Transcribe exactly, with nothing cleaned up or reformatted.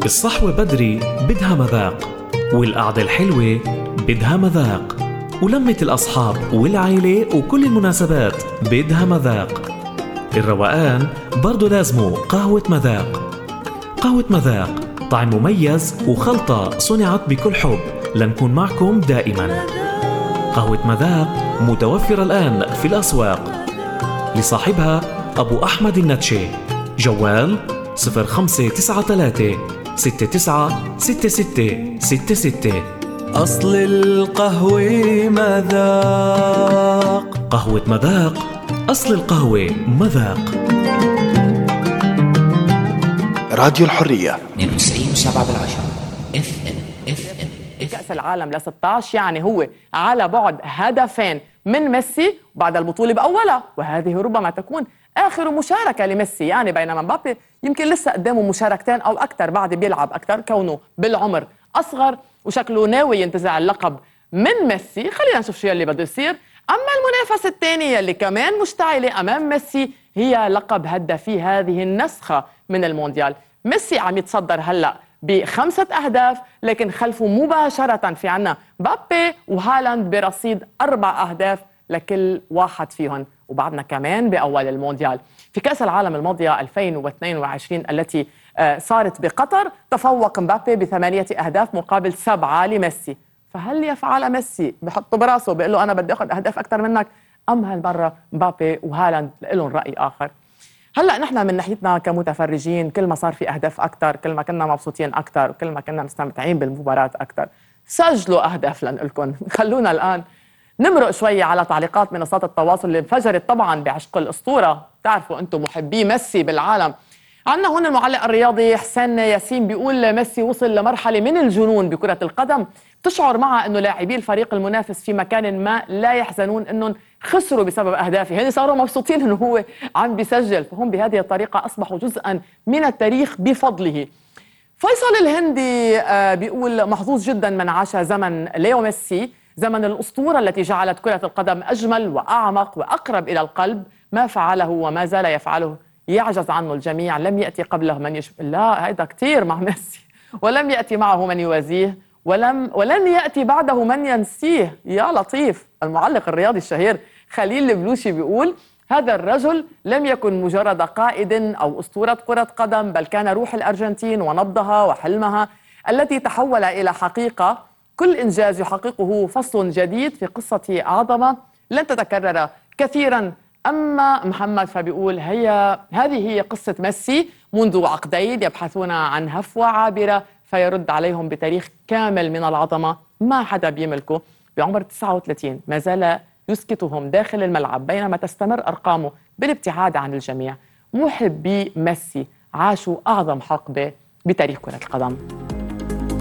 الصحوة بدري بدها مذاق، والقعدة الحلوة بدها مذاق، ولمة الأصحاب والعائلة وكل المناسبات بدها مذاق. الروقان برضو لازمه قهوة مذاق. قهوة مذاق طعم مميز وخلطة صنعت بكل حب لنكون معكم دائما. قهوة مذاق متوفرة الآن في الأسواق. لصاحبها أبو أحمد النتشي. جوال صفر خمسة تسعة ثلاثة ستة تسعة ستة ستة ستة ستة. أصل القهوة مذاق. قهوة مذاق، أصل القهوة مذاق. راديو الحرية اثنين وتسعين وسبعة بالعشرة اف ام اف ام. كأس العالم ل ستة عشر يعني هو على بعد هدفين من ميسي بعد البطولة بأولها، وهذه ربما تكون آخر مشاركة لميسي، يعني بينما مبابي يمكن لسه قدامه مشاركتين أو أكثر بعد بيلعب أكثر كونه بالعمر أصغر وشكله ناوي ينتزع اللقب من ميسي. خلينا نشوف شو اللي بده يصير. أما المنافسة الثانية اللي كمان مشتعلة أمام ميسي هي لقب هدافي هذه النسخة من المونديال. ميسي عم يتصدر هلأ بخمسة أهداف، لكن خلفه مباشرة في عنا مبابي وهالاند برصيد أربع أهداف لكل واحد فيهم، وبعدنا كمان بأول المونديال. في كأس العالم الماضية ألفين واثنين وعشرين التي صارت بقطر تفوق مبابي بثمانية أهداف مقابل سبعة لميسي. فهل يفعل ميسي بحط براسه بيقول له أنا بدي أخذ أهداف أكثر منك، أم هالمرة مبابي وهالاند لهم رأي آخر؟ هلا نحن من ناحيتنا كمتفرجين كل ما صار في اهداف اكثر كل ما كنا مبسوطين اكثر وكل ما كنا مستمتعين بالمباراه اكثر. سجلوا اهداف لنقلكم. خلونا الان نمرق شوي على تعليقات منصات التواصل اللي انفجرت طبعا بعشق الاسطوره. بتعرفوا انتم محبي ميسي بالعالم. عندنا هون المعلق الرياضي حسين ياسين بيقول ميسي وصل لمرحله من الجنون بكره القدم، تشعر معها انه لاعبي الفريق المنافس في مكان ما لا يحزنون انهم خسروا بسبب اهدافه، هن صاروا مبسوطين انه هو عم بيسجل، فهم بهذه الطريقه اصبحوا جزءا من التاريخ بفضله. فيصل الهندي بيقول محظوظ جدا من عاش زمن ليو ميسي، زمن الاسطوره التي جعلت كره القدم اجمل واعمق واقرب الى القلب. ما فعله وما زال يفعله يعجز عنه الجميع، لم ياتي قبله من يشبه، لا هيدا كثير مع ميسي، ولم ياتي معه من يوازيه، ولم ولن يأتي بعده من ينسيه. يا لطيف. المعلق الرياضي الشهير خليل البلوشي بيقول هذا الرجل لم يكن مجرد قائد أو أسطورة كرة قدم، بل كان روح الأرجنتين ونبضها وحلمها التي تحول إلى حقيقة. كل إنجاز يحققه فصل جديد في قصة عظمة لن تتكرر كثيرا. أما محمد فبيقول هي هذه هي قصة ميسي منذ عقدين يبحثون عن هفوة عابرة فيرد عليهم بتاريخ كامل من العظمة ما حدا بيملكه. بعمر تسعة وثلاثين ما زال يسكتهم داخل الملعب بينما تستمر أرقامه بالابتعاد عن الجميع. محبي ميسي عاشوا أعظم حقبة بتاريخ كرة القدم.